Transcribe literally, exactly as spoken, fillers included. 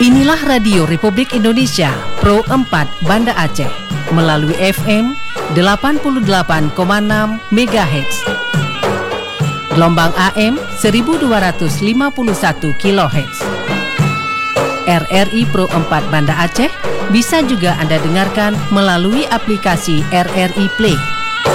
Inilah Radio Republik Indonesia Pro empat Banda Aceh melalui F M delapan puluh delapan koma enam megahertz, gelombang A M seribu dua ratus lima puluh satu kilohertz. R R I Pro empat Banda Aceh bisa juga Anda dengarkan melalui aplikasi R R I Play.